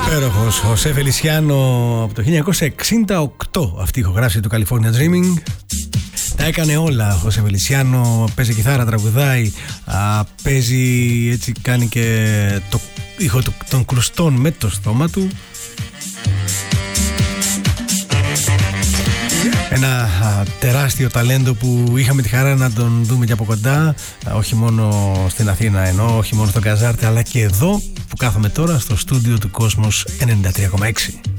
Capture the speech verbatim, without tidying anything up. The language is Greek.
Υπέροχος Χωσέ Φελισιάνο από το χίλια εννιακόσια εξήντα οκτώ, αυτή η ηχογράφηση του California Dreaming. Τα έκανε όλα ο Χωσέ Φελισιάνο, παίζει κιθάρα, τραγουδάει, α, παίζει έτσι, κάνει και το ήχο των κρουστών με το στόμα του. Ένα α, τεράστιο ταλέντο που είχαμε τη χαρά να τον δούμε και από κοντά, α, όχι μόνο στην Αθήνα ενώ, όχι μόνο στο Καζάρτε, αλλά και εδώ που κάθομαι τώρα στο στούντιο του Κόσμος ενενήντα τρία κόμμα έξι.